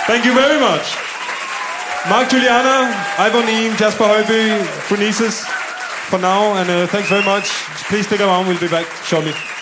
Thank you very much. Mark Juliana, Ivor Neem, Jasper Højby, Phronesis for now, and thanks very much. Please stick around, we'll be back shortly.